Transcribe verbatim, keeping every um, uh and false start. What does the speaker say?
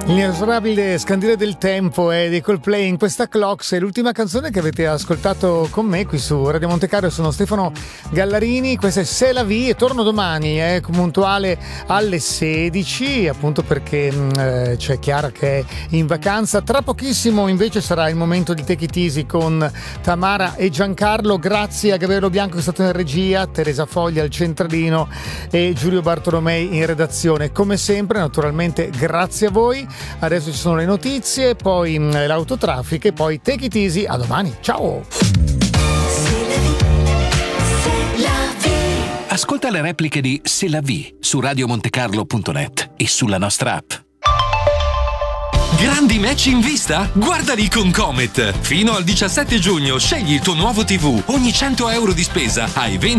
L'inesorabile scandire del tempo è dei Coldplay in questa Clocks, è l'ultima canzone che avete ascoltato con me qui su Radio Monte Carlo. Sono Stefano Gallarini, questa è C'est la vie e torno domani eh, puntuale alle sedici, appunto perché eh, c'è Chiara che è in vacanza. Tra pochissimo invece sarà il momento di Take It Easy con Tamara e Giancarlo. Grazie a Gabriele Bianco che è stato in regia, Teresa Foglia al centralino e Giulio Bartolomei in redazione. Come sempre, naturalmente, grazie a voi. Adesso ci sono le notizie, poi mh, l'autotraffico e poi Take It Easy. A domani, ciao! Ascolta le repliche di C'est la vie su radio montecarlo punto net e sulla nostra app. Grandi match in vista? Guardali con Comet! Fino al diciassette giugno scegli il tuo nuovo tivù. Ogni cento euro di spesa hai venti